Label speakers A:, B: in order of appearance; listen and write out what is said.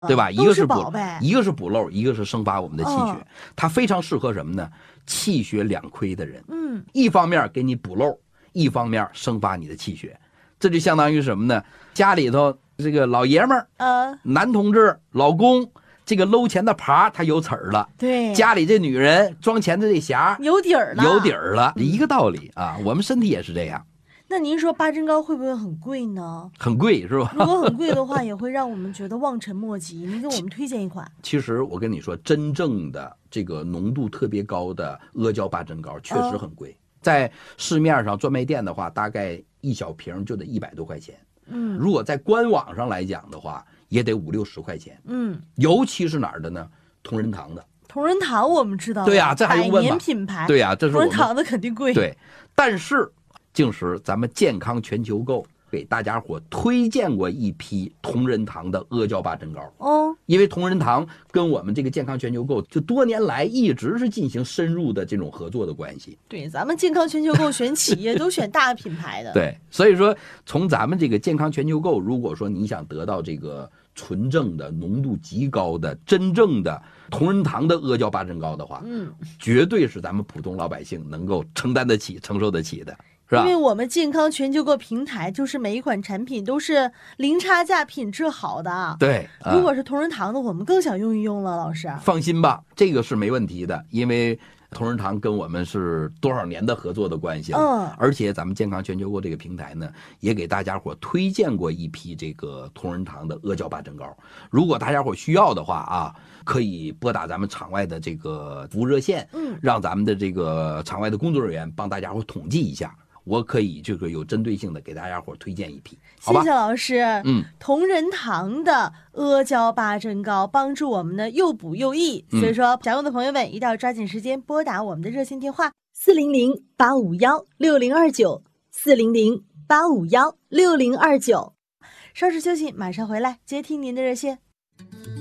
A: 对吧？
B: 都是宝贝，
A: 一个是补漏，一个是生发我们的气血，它非常适合什么呢？气血两亏的人，一方面给你补漏，一方面生发你的气血，这就相当于什么呢？家里头这个老爷们儿，男同志、老公，这个搂钱的耙他有齿儿了，
B: 对，
A: 家里这女人装钱的这匣
B: 有底儿
A: 了，一个道理啊。我们身体也是这样。
B: 那您说八珍糕会不会很贵呢？
A: 很贵是吧？
B: 如果很贵的话，也会让我们觉得望尘莫及。您给我们推荐一款。
A: 其实我跟你说，真正的这个浓度特别高的阿胶八珍糕确实很贵，在市面上专卖店的话，大概一小瓶就得100多块钱。如果在官网上来讲的话，也得50、60块钱。尤其是哪儿的呢？同仁堂的。
B: 同仁堂我们知道，
A: 对呀，这还用问吗？
B: 百年品牌。
A: 对呀，这是
B: 同仁堂的肯定贵。
A: 对，但是净时咱们健康全球购给大家伙推荐过一批同仁堂的阿胶八珍糕。因为同仁堂跟我们这个健康全球购就多年来一直是进行深入的这种合作的关系。
B: 对，咱们健康全球购选企业都选大品牌的。
A: 对，所以说从咱们这个健康全球购，如果说你想得到这个纯正的浓度极高的真正的同仁堂的阿胶八珍糕的话，绝对是咱们普通老百姓能够承担得起、承受得起的。
B: 因为我们健康全球购平台就是每一款产品都是零差价、品质好的。
A: 对，
B: 如果是同仁堂的，我们更想用一用了。老师
A: 放心吧，这个是没问题的，因为同仁堂跟我们是多少年的合作的关系了。而且咱们健康全球购这个平台呢，也给大家伙推荐过一批这个同仁堂的阿胶八珍糕。如果大家伙需要的话啊，可以拨打咱们场外的这个服务热线，让咱们的这个场外的工作人员帮大家伙统计一下。我可以这个有针对性的给大家伙推荐一批，好吧？
B: 谢谢老师。同仁堂的阿胶八珍糕帮助我们呢又补又益，所以说想用的朋友们一定要抓紧时间拨打我们的热线电话400-851-6029，400-851-6029。稍事休息，马上回来接听您的热线。